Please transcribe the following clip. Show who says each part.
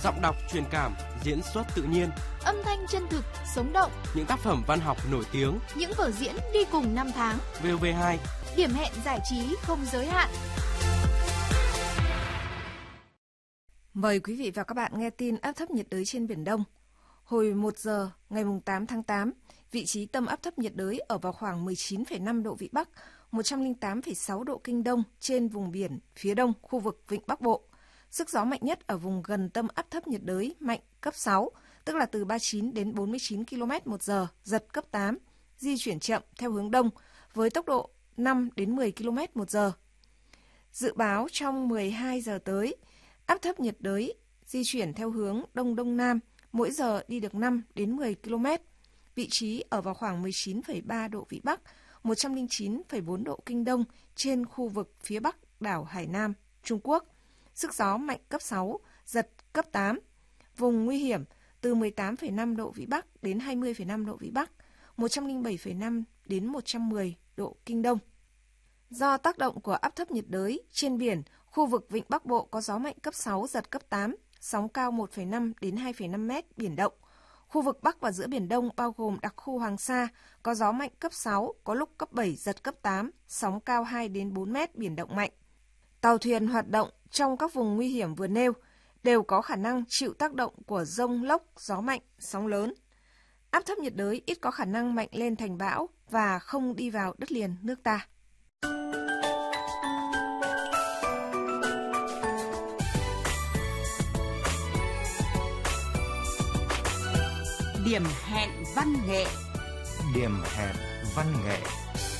Speaker 1: giọng đọc truyền cảm, diễn xuất tự nhiên,
Speaker 2: âm thanh chân thực, sống động,
Speaker 1: những tác phẩm văn học nổi tiếng,
Speaker 2: những vở diễn đi cùng năm tháng.
Speaker 1: VOV2,
Speaker 2: điểm hẹn giải trí không giới hạn.
Speaker 3: Mời quý vị và các bạn nghe tin áp thấp nhiệt đới trên Biển Đông. Hồi 1 giờ ngày 8 tháng 8, vị trí tâm áp thấp nhiệt đới ở vào khoảng 19,5 độ Vĩ Bắc, 108,6 độ Kinh Đông trên vùng biển phía đông khu vực Vịnh Bắc Bộ. Sức gió mạnh nhất ở vùng gần tâm áp thấp nhiệt đới mạnh cấp 6, tức là từ 39 đến 49 km/h, giật cấp 8, di chuyển chậm theo hướng đông với tốc độ 5 đến 10 km/h. Dự báo trong 12 giờ tới, áp thấp nhiệt đới di chuyển theo hướng đông đông nam, mỗi giờ đi được 5 đến 10 km. Vị trí ở vào khoảng 19,3 độ Vĩ Bắc, 109,4 độ Kinh Đông trên khu vực phía bắc đảo Hải Nam, Trung Quốc. Sức gió mạnh cấp 6, giật cấp 8. Vùng nguy hiểm từ 18,5 độ Vĩ Bắc đến 20,5 độ Vĩ Bắc, 107,5 đến 110 độ Kinh Đông. Do tác động của áp thấp nhiệt đới trên biển, khu vực Vịnh Bắc Bộ có gió mạnh cấp 6, giật cấp 8, sóng cao 1,5 đến 2,5 mét, biển động. Khu vực Bắc và giữa Biển Đông bao gồm đặc khu Hoàng Sa có gió mạnh cấp 6, có lúc cấp 7, giật cấp 8, sóng cao 2 đến 4 mét, biển động mạnh. Tàu thuyền hoạt động trong các vùng nguy hiểm vừa nêu đều có khả năng chịu tác động của dông lốc, gió mạnh, sóng lớn. Áp thấp nhiệt đới ít có khả năng mạnh lên thành bão và không đi vào đất liền nước ta.
Speaker 4: Điểm hẹn văn nghệ.
Speaker 5: Điểm hẹn văn nghệ.